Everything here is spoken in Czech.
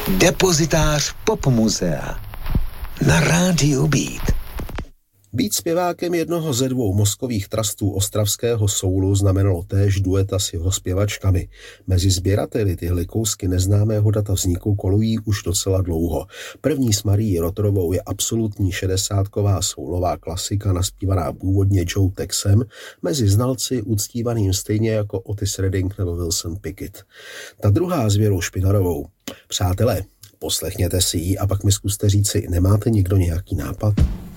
Depozitář popmuzea na rádiu Beat. Být zpěvákem jednoho ze dvou mozkových trastů ostravského soulu znamenalo též dueta s jeho zpěvačkami. Mezi sběrateli tyhle kousky neznámého data vzniku kolují už docela dlouho. První s Marií Rotorovou je absolutní šedesátková soulová klasika naspívaná původně Joe Texem, mezi znalci uctívaným stejně jako Otis Redding nebo Wilson Pickett. Ta druhá s Věrou Špinarovou. Přátelé, poslechněte si ji a pak mi zkuste říci, nemáte někdo nějaký nápad?